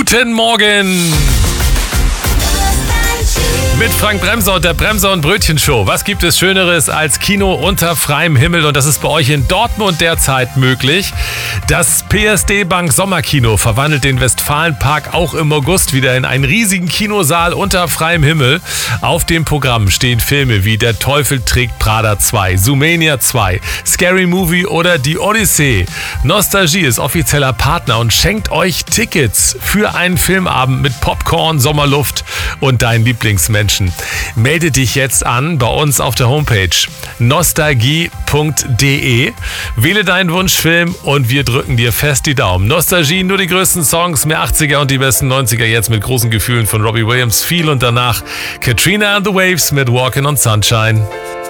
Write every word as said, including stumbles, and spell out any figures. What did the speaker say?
Guten Morgen! Mit Frank Bremser und der Bremser und Brötchen Show. Was gibt es Schöneres als Kino unter freiem Himmel? Und das ist bei euch in Dortmund derzeit möglich. Das P S D Bank Sommerkino verwandelt den Westfalenpark auch im August wieder in einen riesigen Kinosaal unter freiem Himmel. Auf dem Programm stehen Filme wie Der Teufel trägt Prada zwei, Zoomania zwei, Scary Movie oder Die Odyssee. Nostalgie ist offizieller Partner und schenkt euch Tickets für einen Filmabend mit Popcorn, Sommerluft und deinen Lieblingsmenschen. Melde dich jetzt an bei uns auf der Homepage nostalgie punkt de. Wähle deinen Wunschfilm und wir drücken dir fest die Daumen. Nostalgie, nur die größten Songs, mehr achtziger und die besten neunziger, jetzt mit großen Gefühlen von Robbie Williams, viel und danach Katrina and the Waves mit Walking on Sunshine.